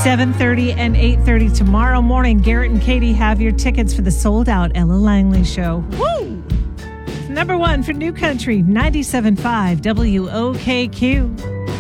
7:30 and 8:30 tomorrow morning. Garrett and Katie have your tickets for the sold-out Ella Langley Show. Woo! Number one for New Country, 97.5 WOKQ.